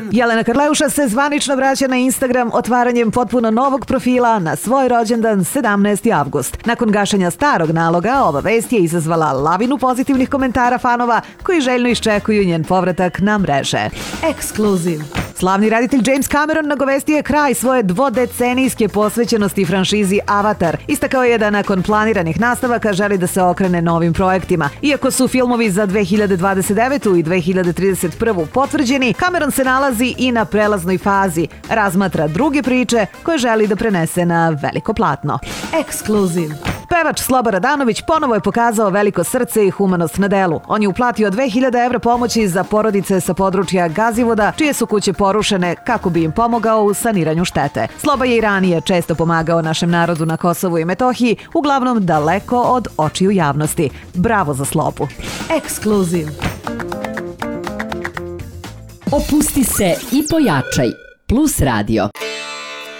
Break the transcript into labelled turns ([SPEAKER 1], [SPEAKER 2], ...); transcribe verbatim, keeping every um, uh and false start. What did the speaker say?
[SPEAKER 1] Jelena Karleuša se zvanično vraća na Instagram otvaranjem potpuno novog profila na svoj rođendan sedamnaesti avgust. Nakon gašenja starog naloga, ova vest je izazvala lavinu pozitivnih komentara fanova koji željno iščekuju njen povratak na mreže. Ekskluziv. Slavni reditelj James Cameron nagovestio je kraj svoje dvodecenijske posvećenosti franšizi Avatar. Istakao je da nakon planiranih nastavaka želi da se okrene novim projektima. Iako su filmovi za dve hiljade dvadeset devetu i dve hiljade trideset prvu potvrđeni, Cameron se nalazi i na prelaznoj fazi. Razmatra druge priče koje želi da prenese na veliko platno. Ekskluziv. Pevač Sloba Radanović ponovo je pokazao veliko srce i humanost na delu. On je uplatio dve hiljade evra pomoći za porodice sa područja Gazivoda, čije su kuće porušene kako bi im pomogao u saniranju štete. Sloba je i ranije često pomagao našem narodu na Kosovu i Metohiji, uglavnom daleko od očiju javnosti. Bravo za Slobu. Ekskluziv.
[SPEAKER 2] Opusti se i pojačaj. Plus Radio.